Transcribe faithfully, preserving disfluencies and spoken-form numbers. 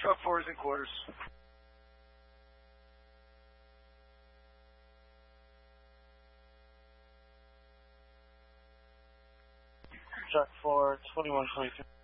Truck four is in quarters. Truck four, twenty-one twenty-three.